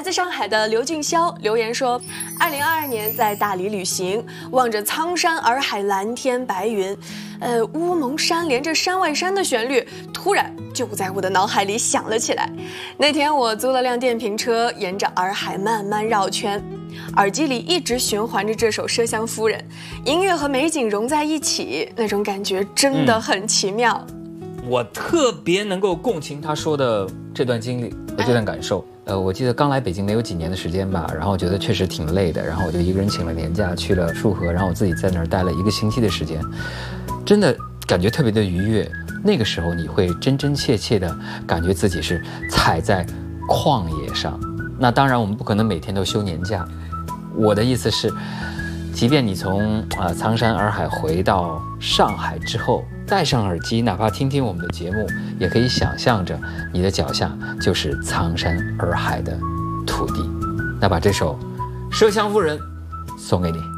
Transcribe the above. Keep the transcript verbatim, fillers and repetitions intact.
自上海的刘俊霄留言说，二零二二年在大理旅行，望着苍山洱海，蓝天白云，呃，乌蒙山连着山外山的旋律，突然就在我的脑海里响了起来。那天我租了辆电瓶车，沿着洱海慢慢绕圈，耳机里一直循环着这首《麝香夫人》，音乐和美景融在一起，那种感觉真的很奇妙。 嗯我特别能够共情他说的这段经历和这段感受。呃，我记得刚来北京没有几年的时间吧，然后我觉得确实挺累的，然后我就一个人请了年假去了束河，然后我自己在那儿待了一个星期的时间，真的感觉特别的愉悦。那个时候你会真真切切的感觉自己是踩在旷野上。那当然我们不可能每天都休年假，我的意思是，即便你从啊、呃、苍山洱海回到上海之后，戴上耳机，哪怕听听我们的节目，也可以想象着你的脚下就是苍山洱海的土地。那把这首《麝香夫人》送给你。